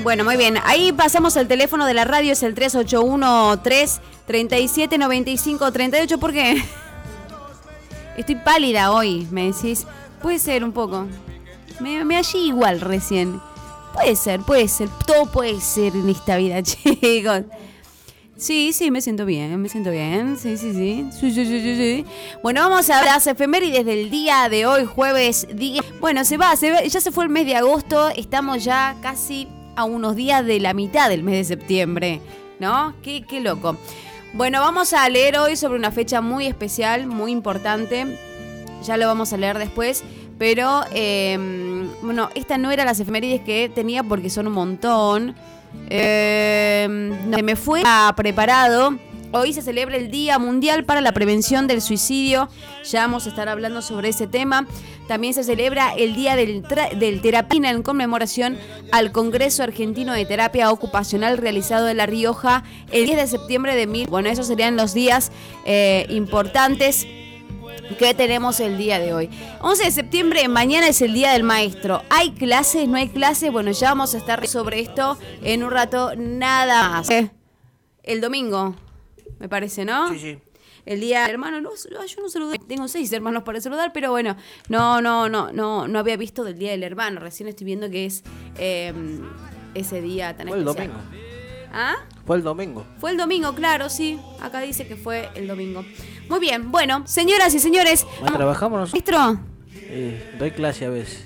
Bueno, muy bien. Ahí pasamos el teléfono de la radio, es el 3813-3795-38. ¿Por qué? Estoy pálida hoy, me decís. Puede ser un poco. Me hallé igual recién. Puede ser. Todo puede ser en esta vida, chicos. Sí, me siento bien. Sí. Bueno, vamos a las efemérides del día de hoy, jueves 10. Bueno, ya se fue el mes de agosto, estamos ya casi a unos días de la mitad del mes de septiembre, ¿no? Qué loco. Bueno, vamos a leer hoy sobre una fecha muy especial, muy importante. Ya lo vamos a leer después. Pero, bueno, esta no era las efemérides que tenía porque son un montón. No, me fue preparado. Hoy se celebra el Día Mundial para la Prevención del Suicidio. Ya vamos a estar hablando sobre ese tema. También se celebra el Día del Terapina en conmemoración al Congreso Argentino de Terapia Ocupacional realizado en La Rioja el 10 de septiembre de 1000. Bueno, esos serían los días importantes que tenemos el día de hoy. 11 de septiembre, mañana es el Día del Maestro. ¿Hay clases? ¿No hay clases? Bueno, ya vamos a estar sobre esto en un rato nada más. El domingo, me parece, ¿no? Sí. El día del hermano, no, yo no saludé. Tengo 6 hermanos para saludar, pero bueno, no había visto del Día del Hermano. Recién estoy viendo que es ese día tan especial. Fue el domingo. ¿Ah? Fue el domingo. Fue el domingo, claro, sí. Acá dice que fue el domingo. Muy bien, bueno, señoras y señores. ¿Trabajamos nosotros? ¿Maestro? Doy clase a veces.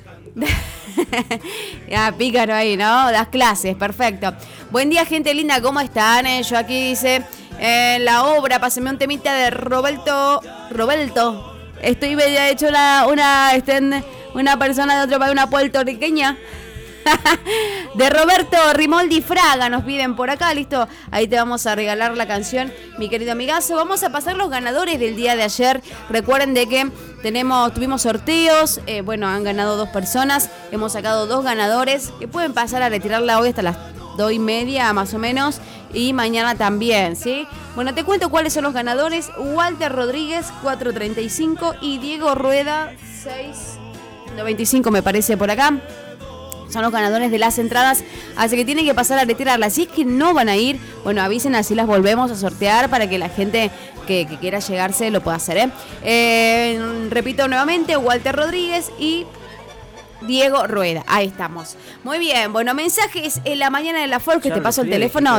Ya, pícaro ahí, ¿no? Das clases, perfecto. Buen día, gente linda, ¿cómo están? Yo aquí dice, la obra, pásame un temita de Roberto. Estoy hecho una persona de otro país, una puertorriqueña. De Roberto Rimoldi Fraga nos piden por acá, listo. Ahí te vamos a regalar la canción, mi querido amigazo. Vamos a pasar los ganadores del día de ayer. Recuerden de que tuvimos sorteos. Bueno, han ganado 2 personas. Hemos sacado 2 ganadores que pueden pasar a retirarla hoy hasta las 2:30 más o menos. Y mañana también, ¿sí? Bueno, te cuento cuáles son los ganadores. Walter Rodríguez, 435. Y Diego Rueda, 695 me parece por acá. Son los ganadores de las entradas, así que tienen que pasar a retirarlas. Si es que no van a ir, bueno, avisen, así las volvemos a sortear para que la gente que quiera llegarse lo pueda hacer, repito nuevamente, Walter Rodríguez y Diego Rueda. Ahí estamos. Muy bien, bueno, mensajes en la mañana de la Folk, que te paso el teléfono,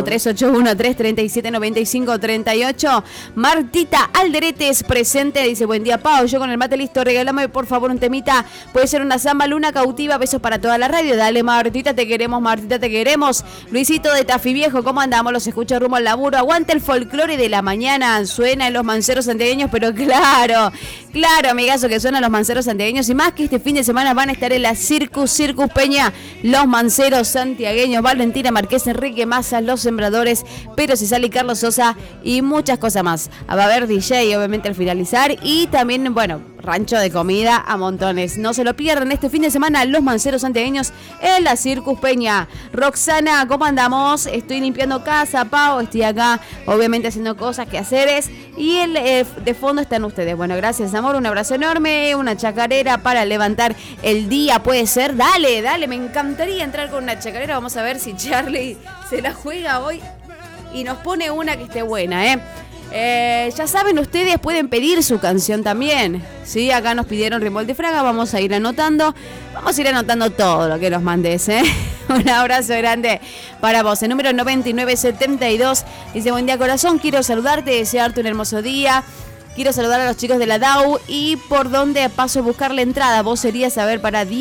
381-337-9538. Martita Alderetes presente, dice, buen día, Pau, yo con el mate listo, regálame por favor un temita, puede ser una samba, Luna Cautiva, besos para toda la radio, dale Martita, te queremos. Luisito de Tafí Viejo, ¿cómo andamos? Los escucho rumbo al laburo, aguanta el folclore de la mañana, suena en los manceros santiagueños, pero claro, amigazo, que suenan los manceros santiagueños, y más que este fin de semana van a estar en la Circus Peña, los manceros santiagueños, Valentina Marqués, Enrique Massa, los Sembradores, Pero si sale Carlos Sosa y muchas cosas más. Va a haber DJ obviamente al finalizar y también, bueno, rancho de comida a montones. No se lo pierdan este fin de semana los manceros santiagueños en la Circus Peña. Roxana, ¿cómo andamos? Estoy limpiando casa, Pau, estoy acá obviamente haciendo cosas, quehaceres y de fondo están ustedes. Bueno, gracias amor, un abrazo enorme, una chacarera para levantar el día. Puede ser, dale, me encantaría entrar con una chacarera. Vamos a ver si Charlie se la juega hoy y nos pone una que esté buena, ya saben, ustedes pueden pedir su canción también. Sí, acá nos pidieron Rimoldi Fraga, vamos a ir anotando todo lo que nos mandes, Un abrazo grande para vos. El número 9972 dice, buen día corazón, quiero saludarte, desearte un hermoso día. Quiero saludar a los chicos de la DAU y por dónde paso a buscar la entrada. Vos serías saber para